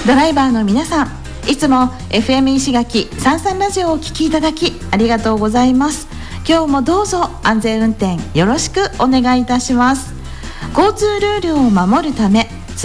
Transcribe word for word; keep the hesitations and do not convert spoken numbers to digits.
ドライバーの皆さん、いつも エフエム 石垣さんさんラジオをお聞きいただきありがとうございます。今日もどうぞ安全運転よろしくお願いいたします。交通ルールを守るため、